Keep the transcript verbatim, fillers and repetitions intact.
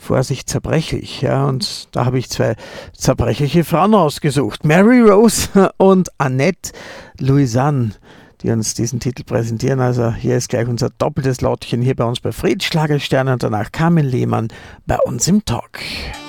Vorsicht zerbrechlich. Ja, und da habe ich zwei zerbrechliche Frauen rausgesucht. Mary Rose und Annette Louisanne, die uns diesen Titel präsentieren. Also hier ist gleich unser doppeltes Lottchen hier bei uns bei Fritz Schlagersterne und danach Carmen Lehmann bei uns im Talk.